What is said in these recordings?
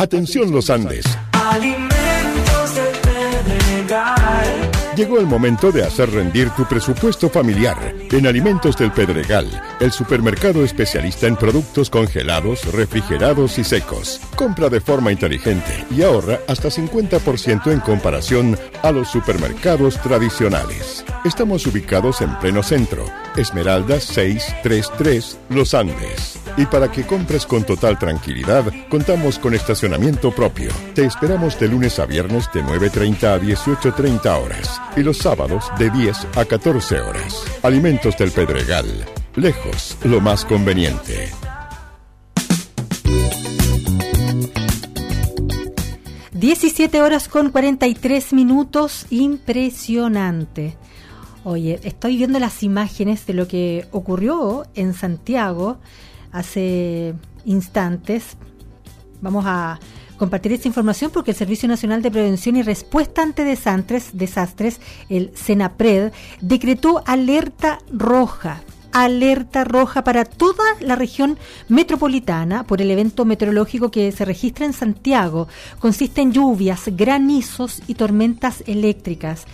Atención los Andes. Alimentos del Pedregal. Llegó el momento de hacer rendir tu presupuesto familiar. En Alimentos del Pedregal, el supermercado especialista en productos congelados, refrigerados y secos. Compra de forma inteligente y ahorra hasta 50% en comparación a los supermercados tradicionales. Estamos ubicados en pleno centro, Esmeralda 633, Los Andes. Y para que compres con total tranquilidad, contamos con estacionamiento propio. Te esperamos de lunes a viernes de 9:30 a 18:30 horas y los sábados de 10 a 14 horas. Alimentos del Pedregal. Lejos, lo más conveniente. (17:43). Impresionante. Oye, estoy viendo las imágenes de lo que ocurrió en Santiago hace instantes. Vamos a compartir esta información porque el Servicio Nacional de Prevención y Respuesta ante Desastres, el SENAPRED, decretó alerta roja para toda la región metropolitana por el evento meteorológico que se registra en Santiago. Consiste en lluvias, granizos y tormentas eléctricas.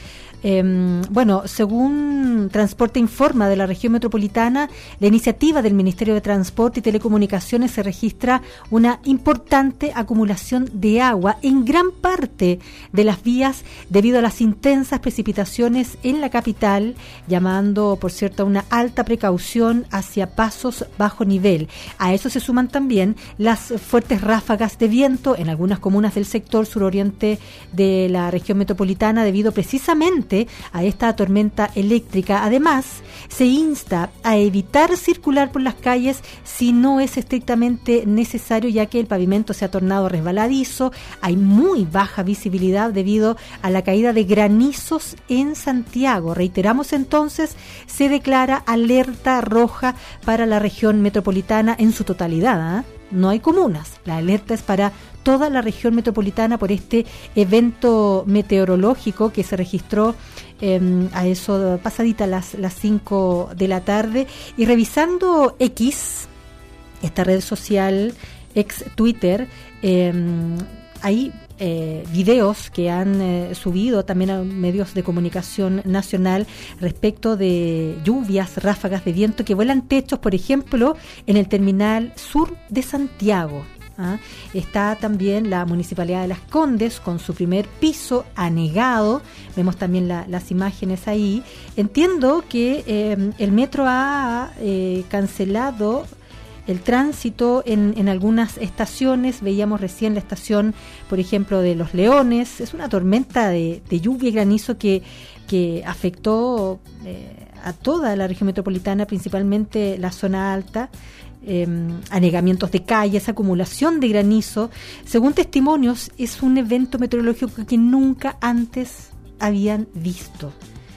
Según Transporte Informa de la región metropolitana, la iniciativa del Ministerio de Transporte y Telecomunicaciones se registra una importante acumulación de agua en gran parte de las vías debido a las intensas precipitaciones en la capital, llamando, por cierto, a una alta precaución hacia pasos bajo nivel. A eso se suman también las fuertes ráfagas de viento en algunas comunas del sector suroriente de la región metropolitana debido precisamente a esta tormenta eléctrica. Además, se insta a evitar circular por las calles si no es estrictamente necesario, ya que el pavimento se ha tornado resbaladizo, hay muy baja visibilidad debido a la caída de granizos en Santiago. Reiteramos entonces, se declara alerta roja para la región metropolitana en su totalidad, ¿eh? No hay comunas, la alerta es para toda la región metropolitana por este evento meteorológico que se registró a eso pasadita las 5 de la tarde. Y revisando X, esta red social, ex Twitter, hay videos que han subido también a medios de comunicación nacional respecto de lluvias, ráfagas de viento que vuelan techos, por ejemplo, en el terminal sur de Santiago. Está también la Municipalidad de Las Condes con su primer piso anegado. Vemos también las imágenes ahí. Entiendo que el metro ha cancelado el tránsito en algunas estaciones. Veíamos recién la estación, por ejemplo, de Los Leones. Es una tormenta de lluvia y granizo que afectó a toda la región metropolitana, principalmente la zona alta. Anegamientos de calles, acumulación de granizo. Según testimonios, es un evento meteorológico que nunca antes habían visto.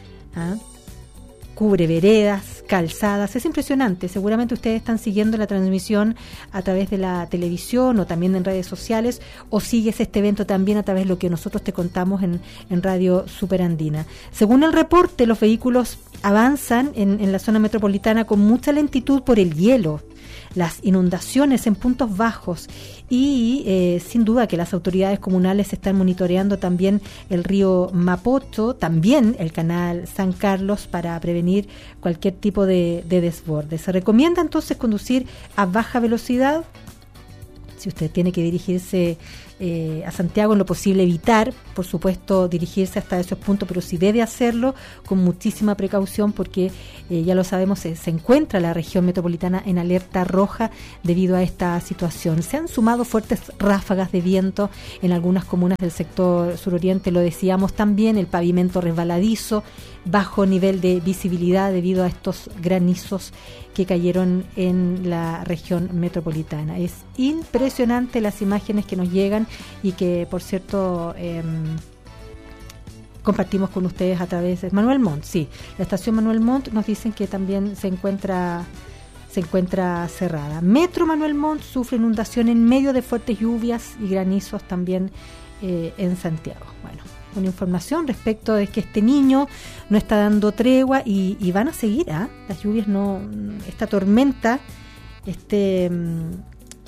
Cubre veredas, calzadas, es impresionante. Seguramente ustedes están siguiendo la transmisión a través de la televisión o también en redes sociales, o sigues este evento también a través de lo que nosotros te contamos en Radio Superandina. Según el reporte, los vehículos avanzan en la zona metropolitana con mucha lentitud por el hielo, las inundaciones en puntos bajos y sin duda que las autoridades comunales están monitoreando también el río Mapocho, también el canal San Carlos, para prevenir cualquier tipo de desborde. Se recomienda entonces conducir a baja velocidad. Si usted tiene que dirigirse a Santiago, en lo posible evitar, por supuesto, dirigirse hasta esos puntos, pero si debe hacerlo con muchísima precaución, porque ya lo sabemos, se encuentra la región metropolitana en alerta roja debido a esta situación. Se han sumado fuertes ráfagas de viento en algunas comunas del sector suroriente, lo decíamos también, el pavimento resbaladizo, bajo nivel de visibilidad debido a estos granizos que cayeron en la región metropolitana. Es impresionante las imágenes que nos llegan y que, por cierto, compartimos con ustedes a través de Manuel Montt. Sí, la estación Manuel Montt nos dicen que también se encuentra cerrada. Metro Manuel Montt sufre inundación en medio de fuertes lluvias y granizos también en Santiago. Bueno, una información respecto de que este niño no está dando tregua y van a seguir, las lluvias, esta tormenta,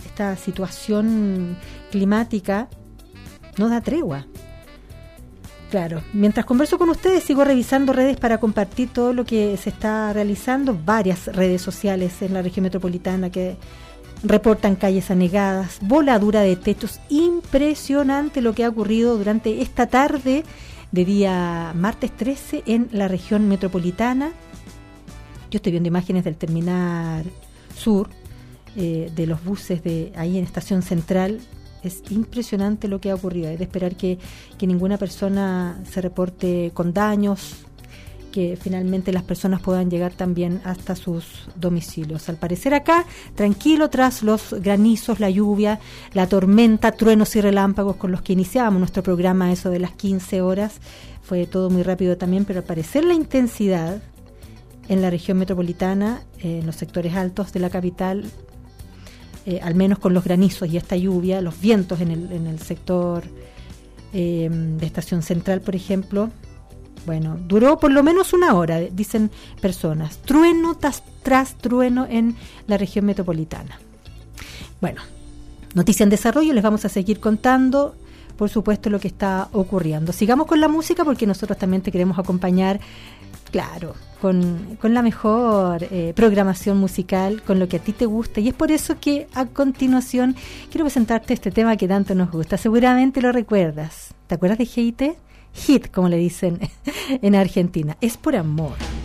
esta situación climática no da tregua. Claro, mientras converso con ustedes sigo revisando redes para compartir todo lo que se está realizando, varias redes sociales en la región metropolitana que reportan calles anegadas, voladura de techos, impresionante lo que ha ocurrido durante esta tarde de día martes 13 en la región metropolitana. Yo estoy viendo imágenes del terminal sur, de los buses de ahí en Estación Central. Es impresionante lo que ha ocurrido. Es de esperar que ninguna persona se reporte con daños, que finalmente las personas puedan llegar también hasta sus domicilios. Al parecer acá, tranquilo tras los granizos, la lluvia, la tormenta, truenos y relámpagos con los que iniciábamos nuestro programa, eso de las 15 horas. Fue todo muy rápido también, pero al parecer la intensidad en la región metropolitana, en los sectores altos de la capital, al menos con los granizos y esta lluvia, los vientos en el sector de Estación Central, por ejemplo, bueno, duró por lo menos una hora, dicen personas. Trueno tras trueno en la región metropolitana. Bueno, noticia en desarrollo, les vamos a seguir contando, por supuesto, lo que está ocurriendo. Sigamos con la música porque nosotros también te queremos acompañar, claro, con la mejor programación musical, con lo que a ti te gusta, y es por eso que a continuación quiero presentarte este tema que tanto nos gusta. Seguramente lo recuerdas. ¿Te acuerdas de Hit? Hit, como le dicen en Argentina. Es por amor.